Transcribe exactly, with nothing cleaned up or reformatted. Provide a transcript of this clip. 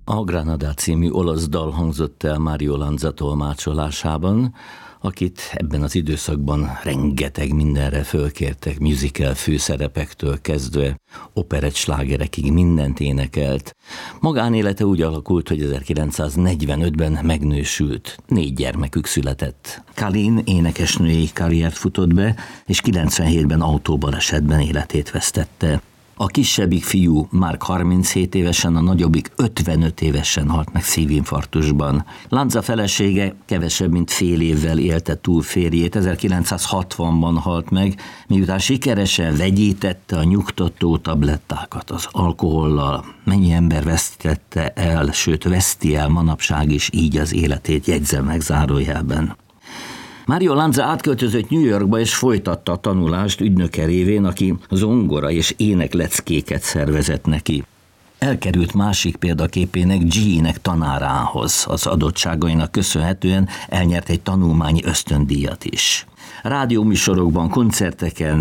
A Granada című olasz dal hangzott el Mario Lanza tolmácsolásában, akit ebben az időszakban rengeteg mindenre fölkértek, musical főszerepektől kezdve, operett slágerekig mindent énekelt. Magánélete úgy alakult, hogy ezerkilencszáznegyvenötben megnősült, négy gyermekük született. Kalin énekesnői karriert futott be, és kilencvenhétben autóbalesetben életét vesztette. A kisebbik fiú már harminchét évesen, a nagyobbik ötvenöt évesen halt meg szívinfarktusban. Lanza felesége kevesebb, mint fél évvel élte túl férjét, ezerkilencszázhatvanban halt meg, miután sikeresen vegyítette a nyugtató tablettákat az alkohollal. Mennyi ember vesztette el, sőt veszti el manapság is így az életét, jegyzem meg zárójelben. Mario Lanza átköltözött New Yorkba és folytatta a tanulást ügynöke révén, aki zongora és énekleckéket szervezett neki. Elkerült másik példaképének, G-nek tanárához, az adottságainak köszönhetően elnyert egy tanulmányi ösztöndíjat is. Rádióműsorokban, koncerteken